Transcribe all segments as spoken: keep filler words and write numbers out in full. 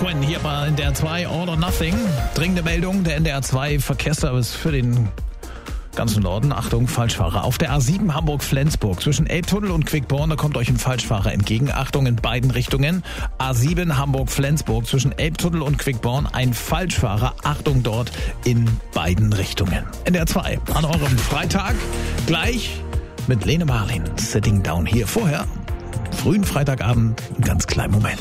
Quinn hier bei N D R zwei All or Nothing. Dringende Meldung, der N D R zwei Verkehrsservice für den ganzen Norden. Achtung, Falschfahrer. Auf der A sieben Hamburg-Flensburg zwischen Elbtunnel und Quickborn, da kommt euch ein Falschfahrer entgegen. Achtung in beiden Richtungen. A sieben Hamburg-Flensburg zwischen Elbtunnel und Quickborn, ein Falschfahrer. Achtung dort in beiden Richtungen. N D R zwei an eurem Freitag gleich mit Lene Marlin. Sitting Down hier. Vorher, frühen Freitagabend, einen ganz kleinen Moment.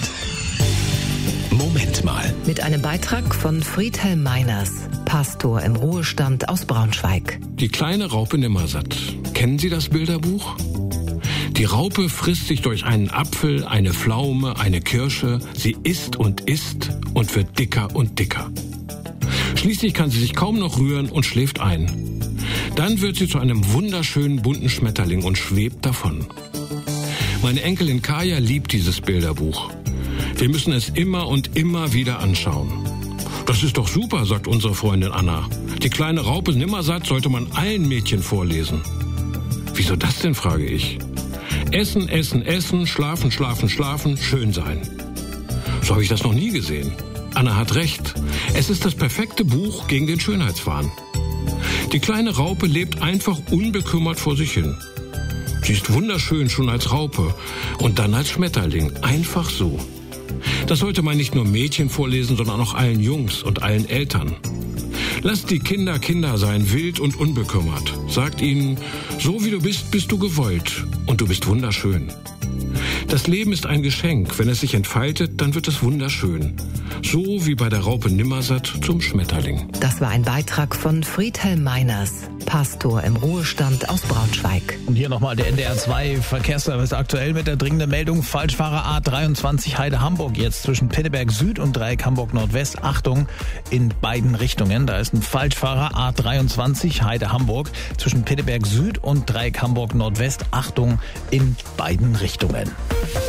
Moment mal. Mit einem Beitrag von Friedhelm Meiners, Pastor im Ruhestand aus Braunschweig. Die kleine Raupe Nimmersatt. Kennen Sie das Bilderbuch? Die Raupe frisst sich durch einen Apfel, eine Pflaume, eine Kirsche. Sie isst und isst und wird dicker und dicker. Schließlich kann sie sich kaum noch rühren und schläft ein. Dann wird sie zu einem wunderschönen bunten Schmetterling und schwebt davon. Meine Enkelin Kaya liebt dieses Bilderbuch. Wir müssen es immer und immer wieder anschauen. Das ist doch super, sagt unsere Freundin Anna. Die kleine Raupe Nimmersatt sollte man allen Mädchen vorlesen. Wieso das denn, frage ich. Essen, essen, essen, schlafen, schlafen, schlafen, schön sein. So habe ich das noch nie gesehen. Anna hat recht. Es ist das perfekte Buch gegen den Schönheitswahn. Die kleine Raupe lebt einfach unbekümmert vor sich hin. Sie ist wunderschön schon als Raupe und dann als Schmetterling. Einfach so. Das sollte man nicht nur Mädchen vorlesen, sondern auch allen Jungs und allen Eltern. Lasst die Kinder Kinder sein, wild und unbekümmert. Sagt ihnen, so wie du bist, bist du gewollt und du bist wunderschön. Das Leben ist ein Geschenk. Wenn es sich entfaltet, dann wird es wunderschön. So wie bei der Raupe Nimmersatt zum Schmetterling. Das war ein Beitrag von Friedhelm Meiners, Pastor im Ruhestand aus Braunschweig. Und hier nochmal der N D R zwei Verkehrsservice aktuell mit der dringenden Meldung. Falschfahrer A dreiundzwanzig Heide Hamburg jetzt zwischen Pinneberg Süd und Dreieck Hamburg Nordwest. Achtung in beiden Richtungen. Da ist ein Falschfahrer A dreiundzwanzig Heide Hamburg zwischen Pinneberg Süd und Dreieck Hamburg Nordwest. Achtung in beiden Richtungen.